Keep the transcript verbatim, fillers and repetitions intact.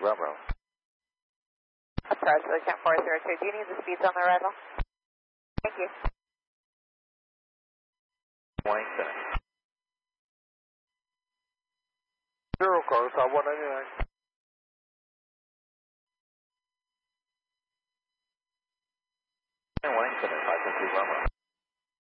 Romeo. Approach Ocean four zero two. Do you need the speeds on the arrival? Thank you. Wellington. Zero cars, I one ninety-nine. Wellington at five fifty Romeo.